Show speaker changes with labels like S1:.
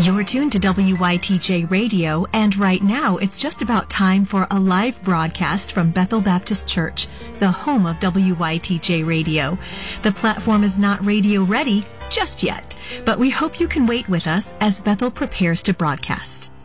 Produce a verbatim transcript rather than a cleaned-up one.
S1: You're tuned to W Y T J Radio, and right now it's just about time for a live broadcast from Bethel Baptist Church, the home of W Y T J Radio. The platform is not radio ready just yet, but we hope you can wait with us as Bethel prepares to broadcast.